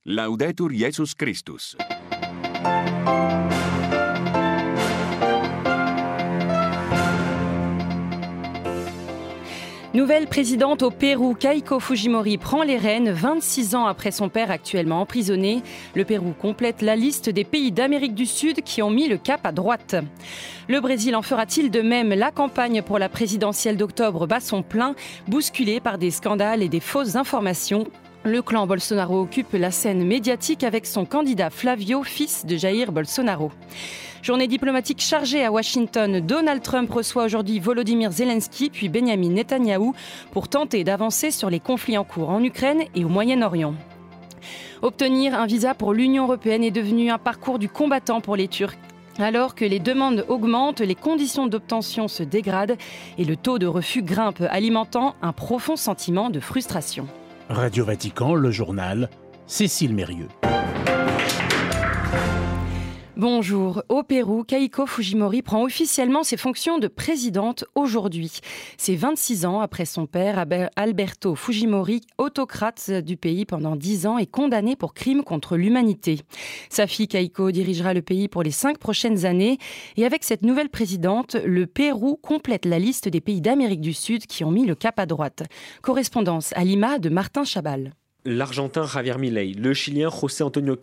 Laudetur Jesus Christus. Nouvelle présidente au Pérou, Keiko Fujimori prend les rênes 26 ans après son père actuellement emprisonné. Le Pérou complète la liste des pays d'Amérique du Sud qui ont mis le cap à droite. Le Brésil en fera-t-il de même? La campagne pour la présidentielle d'octobre bat son plein, bousculée par des scandales et des fausses informations. Le clan Bolsonaro occupe la scène médiatique avec son candidat Flavio, fils de Jair Bolsonaro. Journée diplomatique chargée à Washington. Donald Trump reçoit aujourd'hui Volodymyr Zelensky puis Benyamin Netanyahou pour tenter d'avancer sur les conflits en cours en Ukraine et au Moyen-Orient. Obtenir un visa pour l'Union européenne est devenu un parcours du combattant pour les Turcs. Alors que les demandes augmentent, les conditions d'obtention se dégradent et le taux de refus grimpe, alimentant un profond sentiment de frustration. Radio Vatican, le journal, Cécile Mérieux. Bonjour. Au Pérou, Keiko Fujimori prend officiellement ses fonctions de présidente aujourd'hui. C'est 26 ans après son père, Alberto Fujimori, autocrate du pays pendant 10 ans et condamné pour crimes contre l'humanité. Sa fille Keiko dirigera le pays pour les 5 prochaines années. Et avec cette nouvelle présidente, le Pérou complète la liste des pays d'Amérique du Sud qui ont mis le cap à droite. Correspondance à Lima de Martin Chabal. L'Argentin Javier Milei, le Chilien José Antonio